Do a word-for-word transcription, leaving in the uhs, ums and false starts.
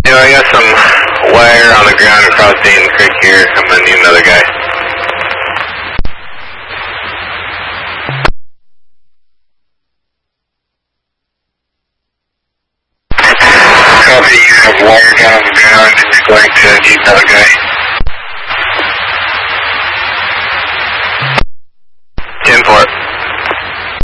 Yeah, I got some wire on the ground across Dayton Creek here. I'm going to need another guy. Copy, you have wire down on the ground. You're going to need another guy.